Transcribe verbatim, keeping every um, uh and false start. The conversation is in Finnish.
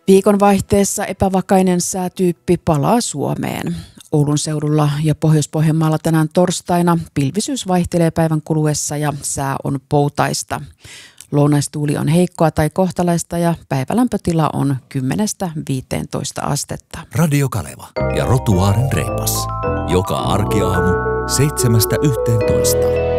Viikonvaihteessa epävakainen säätyyppi palaa Suomeen. Oulun seudulla ja Pohjois-Pohjanmaalla tänään torstaina pilvisyys vaihtelee päivän kuluessa ja sää on poutaista. Lounaistuuli on heikkoa tai kohtalaista ja päivälämpötila on kymmenestä viiteentoista astetta. Radio Kaleva ja Rotuaaren reipas. Joka arkiaamu seitsemästä yhteentoista.